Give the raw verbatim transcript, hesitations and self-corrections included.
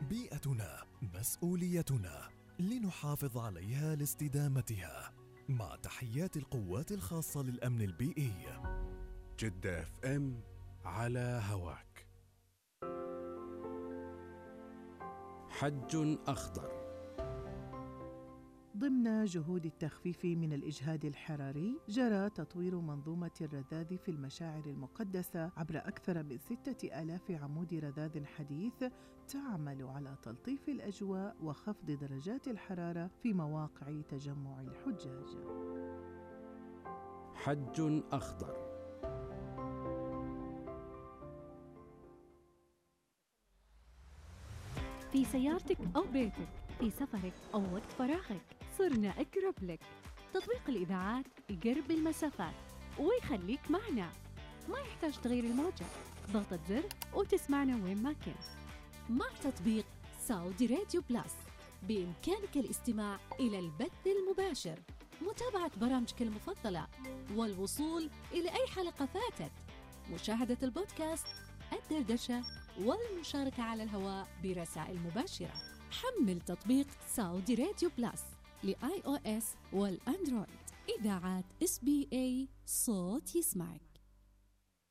بيئتنا مسؤوليتنا، لنحافظ عليها لاستدامتها. مع تحيات القوات الخاصة للأمن البيئي. جدة اف ام على هواك. حج أخضر. ضمن جهود التخفيف من الإجهاد الحراري، جرى تطوير منظومة الرذاذ في المشاعر المقدسة عبر أكثر من ستة آلاف عمود رذاذ حديث تعمل على تلطيف الأجواء وخفض درجات الحرارة في مواقع تجمع الحجاج. حج أخضر. في سيارتك أو بيتك، في سفرك أو وقت فراغك، صرنا أقرب لك. تطبيق الإذاعات يقرب المسافات ويخليك معنا، ما يحتاج تغير الموجة، ضغطة زر وتسمعنا وين ما كنت. مع تطبيق سعودي راديو بلس بإمكانك الاستماع إلى البث المباشر، متابعة برامجك المفضلة، والوصول إلى أي حلقة فاتت، مشاهدة البودكاست، الدردشة، والمشاركة على الهواء برسائل مباشرة. حمل تطبيق سعودي راديو بلس لآي أو إس والأندرويد. إذاعات إس بي إيه، صوت يسمعك.